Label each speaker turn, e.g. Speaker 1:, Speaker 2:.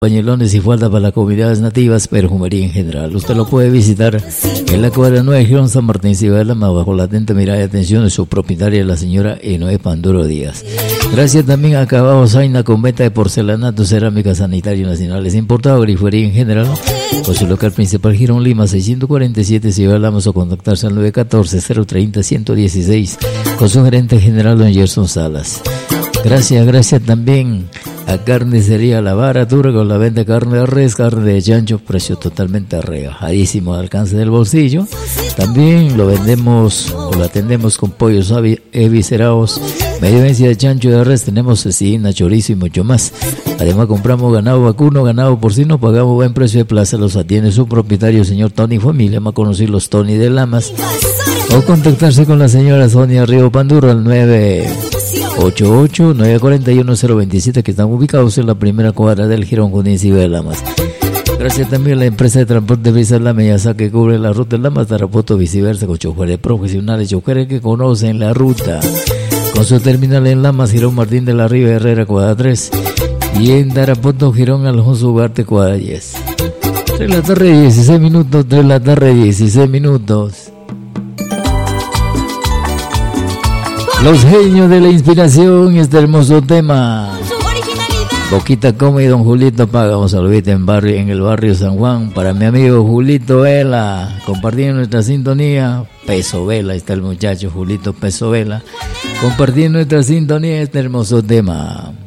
Speaker 1: pañelones y falda para las comunidades nativas, perfumería en general. Usted lo puede visitar en la cuadra 9 Girón San Martín, Ciudad de Lama, bajo la atenta mirada y atención de su propietaria, la señora Enoé Panduro Díaz. Gracias también a Acabado Zaina, con venta de porcelanato, cerámica, sanitario nacionales, importado, grifería en general, con su local principal Girón Lima 647, Ciudad de Lama, o contactarse al 914-030-116 con su gerente general, don Gerson Salas. Gracias también a Carnicería La Baratura, con la venta de carne de res, carne de chancho, precio totalmente rebajadísimo, al alcance del bolsillo. También lo vendemos o lo atendemos con pollos eviscerados, media vencia de chancho de res, tenemos cecina, chorizo y mucho más. Además compramos ganado vacuno, ganado porcino, pagamos buen precio de plaza, los atiende su propietario, señor Tony Familia, más conocido los Tony de Lamas, o contactarse con la señora Sonia Río Panduro al 988-941-027, que están ubicados en la primera cuadra del Girón Junín, Ciudad de Lamas. Gracias también a la empresa de transporte Visa La Mellaza, que cubre la ruta de Lamas, Tarapoto, viceversa, con choferes profesionales, choferes que conocen la ruta. Con su terminal en Lamas, Girón Martín de la Riva Herrera, cuadra 3, y en Tarapoto, Girón Alfonso Ugarte, cuadra 10. 3 de la tarde, 16 minutos, 3 de la tarde, 16 minutos. Los genios de la inspiración, este hermoso tema. Boquita come y don Julito paga. Un saludito en el barrio San Juan para mi amigo Julito Vela, compartiendo nuestra sintonía. Peso Vela, está el muchacho Julito Peso Vela, compartiendo nuestra sintonía, este hermoso tema.